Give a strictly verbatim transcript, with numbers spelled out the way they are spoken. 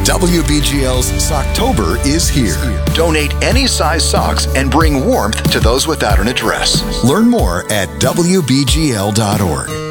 W B G L's Socktober is here. Donate any size socks and bring warmth to those without an address. Learn more at W B G L dot org.